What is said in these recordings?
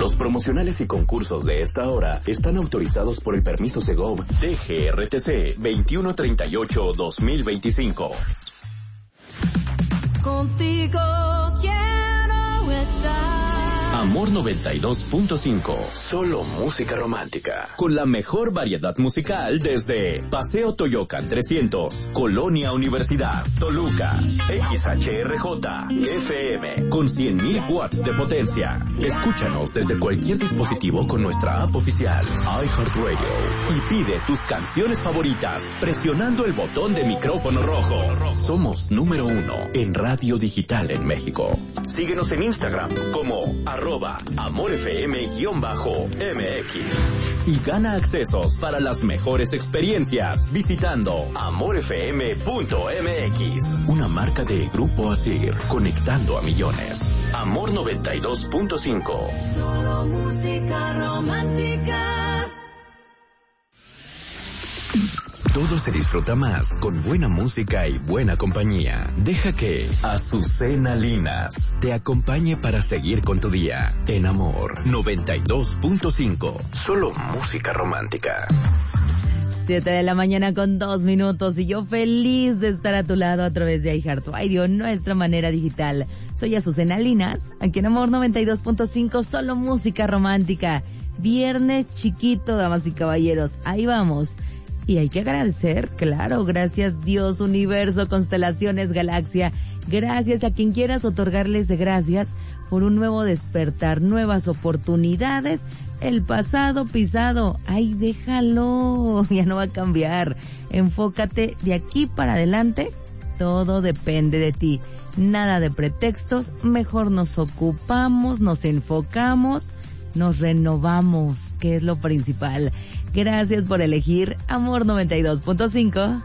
Los promocionales y concursos de esta hora están autorizados por el permiso Segov DGRTC 2138-2025. Contigo quiero estar. Amor 92.5, solo música romántica. Con la mejor variedad musical desde Paseo Toyocan 300, Colonia Universidad, Toluca, XHRJ, FM, con 100,000 watts de potencia. Escúchanos desde cualquier dispositivo con nuestra app oficial, iHeartRadio. Y pide tus canciones favoritas presionando el botón de micrófono rojo. Somos número 1 en radio digital en México. Síguenos en Instagram como @AmorFM_MX y gana accesos para las mejores experiencias visitando AmorFM.mx, una marca de Grupo Asir, conectando a millones. Amor 92.5. Solo música romántica. Todo se disfruta más con buena música y buena compañía. Deja que Azucena Linas te acompañe para seguir con tu día. En Amor 92.5. Solo música romántica. 7:02 a.m. y yo feliz de estar a tu lado a través de iHeartRadio, nuestra manera digital. Soy Azucena Linas, aquí en Amor 92.5, solo música romántica. Viernes chiquito, damas y caballeros, ahí vamos. Y hay que agradecer, claro, gracias Dios, universo, constelaciones, galaxia, gracias a quien quieras otorgarles de gracias por un nuevo despertar, nuevas oportunidades. El pasado pisado, ay, déjalo, ya no va a cambiar. Enfócate de aquí para adelante, todo depende de ti. Nada de pretextos, mejor nos ocupamos, nos enfocamos, nos renovamos, que es lo principal. Gracias por elegir Amor 92.5.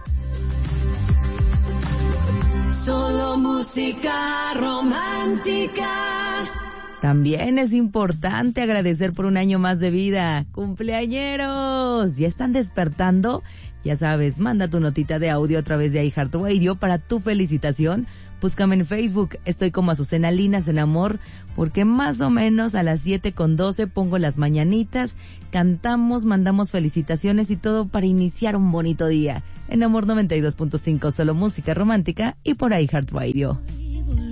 Solo música romántica. También es importante agradecer por un año más de vida. ¡Cumpleañeros! ¿Ya están despertando? Ya sabes, manda tu notita de audio a través de iHeartRadio para tu felicitación. Búscame en Facebook, estoy como Azucena Linas en Amor, porque más o menos a las 7:12 pongo las mañanitas, cantamos, mandamos felicitaciones y todo para iniciar un bonito día. En Amor 92.5, solo música romántica y por iHeartRadio.